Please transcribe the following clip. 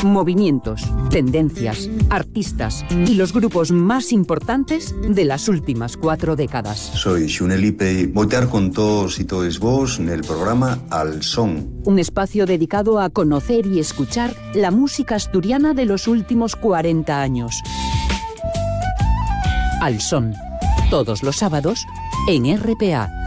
movimientos, tendencias, artistas y los grupos más importantes de las últimas 4 décadas. Soy Xunelipe y voy a estar con todos y todas vos en el programa Al Son. Un espacio dedicado a conocer y escuchar la música asturiana de los últimos 40 años. Al Son, todos los sábados en RPA.